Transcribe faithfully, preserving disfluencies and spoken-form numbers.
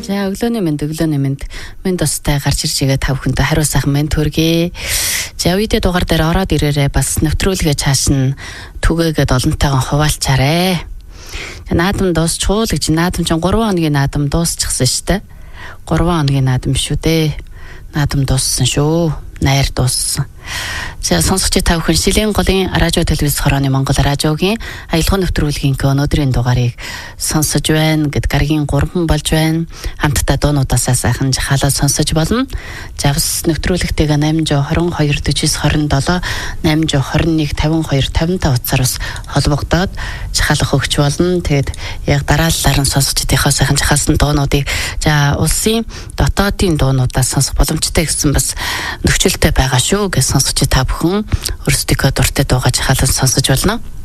За өглөөний мэнд өглөөний мэнд минь тустай гарч ирж байгаа тав хүнтэй хариу сайхан мэнд төргий. За үедээ дугаар дээр ороод ирээрээ бас нэвтрүүлгээ цааш нь түгээгээд олонтойгоо хуваалцаарэ. Наадам дуусчихул гэж наадам чинь гурван хоногийн наадам дуусчихсан шүү дээ. гурван хоногийн наадам шүү дээ. Наадам дууссан шүү. Найр дууссан. За сонсогч та бүхэн Шилийн голын радио телевиз хорооны Монгол радиогийн аялал нэвтрүүлгийн өнөөдрийн дугаарыг сонсож байна гэд гаргийн гурван болж байна. Хамтдаа дуунуудаас сайхан жахалаа сонсож болно. Завс нэвтрүүлэгтэйгээ восемь двадцать two forty-nine twenty-seven восемь двадцать one fifty-two fifty-five утсаар бас холбогдоод жахалах өгч болно. Тэгэд яг дараалалаар нь сонсогчдийнхоо сайхан жахалсан дуунуудыг за улсын дотоодын дуунуудаас сонсох боломжтой гэсэн бас нөхцөлтэй байгаа шүү гэж сонсогч та бүхэн өөрсдийнхөө дуртай дуугаа жахалан сонсож болно.